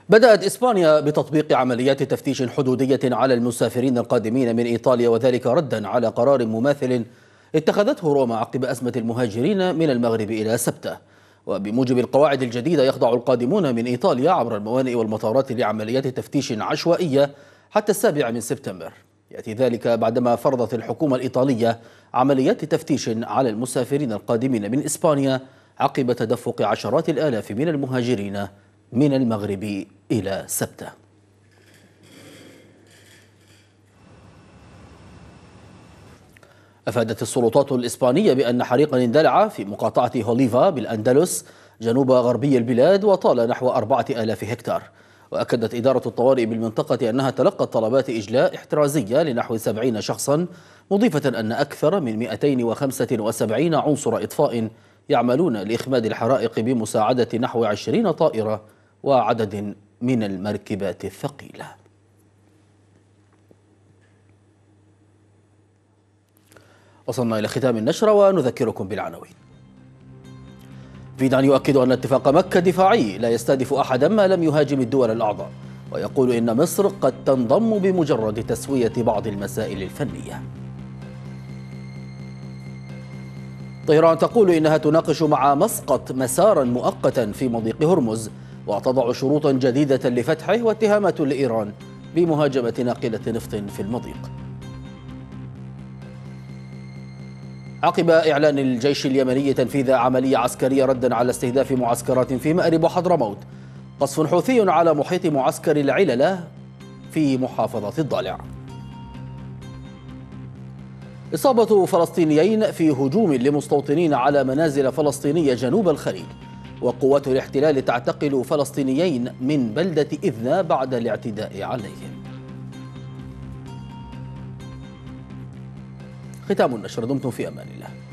بدأت إسبانيا بتطبيق عمليات تفتيش حدودية على المسافرين القادمين من إيطاليا، وذلك ردا على قرار مماثل اتخذته روما عقب أزمة المهاجرين من المغرب إلى سبتة. وبموجب القواعد الجديدة يخضع القادمون من إيطاليا عبر الموانئ والمطارات لعمليات تفتيش عشوائية حتى 7 سبتمبر. يأتي ذلك بعدما فرضت الحكومة الإيطالية عمليات تفتيش على المسافرين القادمين من إسبانيا عقب تدفق عشرات الآلاف من المهاجرين من المغرب إلى سبتة. أفادت السلطات الإسبانية بأن حريقا اندلع في مقاطعة هوليفا بالأندلس جنوب غربي البلاد وطال نحو 4000 هكتار. وأكدت إدارة الطوارئ بالمنطقة أنها تلقت طلبات إجلاء احترازية لنحو 70 شخصا، مضيفة أن أكثر من 275 عنصر إطفاء يعملون لإخماد الحرائق بمساعدة نحو 20 طائرة وعدد من المركبات الثقيلة. وصلنا إلى ختام النشرة ونذكركم بالعناوين. فيدان يؤكد أن اتفاق مكة دفاعي لا يستهدف أحدا ما لم يهاجم الدول الأعضاء، ويقول إن مصر قد تنضم بمجرد تسوية بعض المسائل الفنية. طهران تقول إنها تناقش مع مسقط مسارا مؤقتا في مضيق هرمز، وتضع شروطا جديدة لفتحه، واتهامات لإيران بمهاجمة ناقلة نفط في المضيق. عقب إعلان الجيش اليمني تنفيذ عملية عسكرية ردا على استهداف معسكرات في مأرب وحضرموت، قصف حوثي على محيط معسكر العللة في محافظة الضالع. إصابة فلسطينيين في هجوم لمستوطنين على منازل فلسطينية جنوب الخليل، وقوات الاحتلال تعتقل فلسطينيين من بلدة إذنا بعد الاعتداء عليهم. ختام النشر، دمتم في أمان الله.